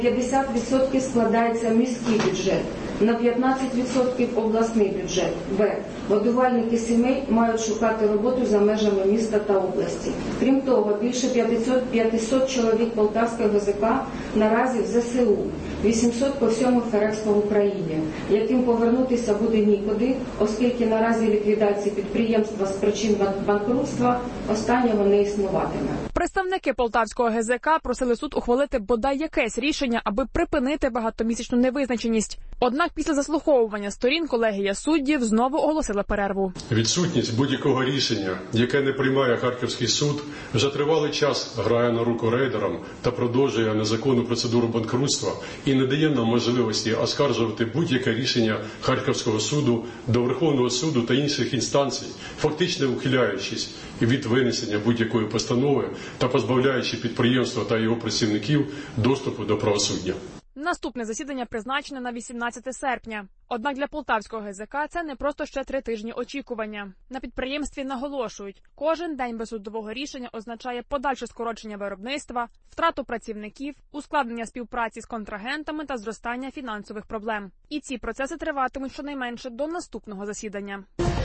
50% складається міський бюджет, на 15% обласний бюджет. Б. Годувальники сімей мають шукати роботу за межами міста та області. Крім того, більше 500 чоловік Полтавської ГЗК наразі в ЗСУ, 800 по всьому ФРЕКС по Україні, яким повернутися буде нікуди, оскільки наразі ліквідації підприємства з причин банкрутства останнього не існуватиме. Представники Полтавського ГЗК просили суд ухвалити бодай якесь рішення, аби припинити багатомісячну невизначеність. Однак після заслуховування сторін колегія суддів знову оголосила перерву. Відсутність будь-якого рішення, яке не приймає Харківський суд, вже тривалий час грає на руку рейдерам та продовжує незаконну процедуру банкрутства і не дає нам можливості оскаржувати будь-яке рішення Харківського суду до Верховного суду та інших інстанцій, фактично ухиляючись від винесення будь-якої постанови та позбавляючи підприємства та його працівників доступу до правосуддя. Наступне засідання призначене на 18 серпня. Однак для Полтавського ГЗК це не просто ще 3 тижні очікування. На підприємстві наголошують, кожен день без судового рішення означає подальше скорочення виробництва, втрату працівників, ускладнення співпраці з контрагентами та зростання фінансових проблем. І ці процеси триватимуть щонайменше до наступного засідання.